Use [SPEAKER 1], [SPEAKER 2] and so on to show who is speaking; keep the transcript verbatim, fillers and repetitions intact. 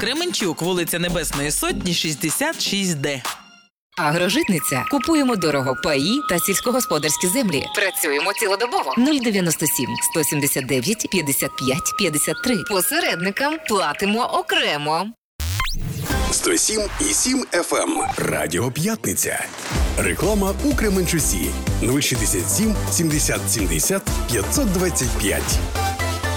[SPEAKER 1] Кременчук, вулиця Небесної Сотні, шістдесят шість Д.
[SPEAKER 2] Агрожитниця. Купуємо дорого паї та сільськогосподарські землі. Працюємо цілодобово. нуль дев'яносто сім сто сімдесят дев'ять п'ятдесят п'ять п'ятдесят три. Посередникам платимо окремо.
[SPEAKER 3] сто сім і сім еф ем. Радіо П'ятниця. Реклама у Кременчуці. нуль шістдесят сім сімдесят сімдесят п'ятсот двадцять п'ять.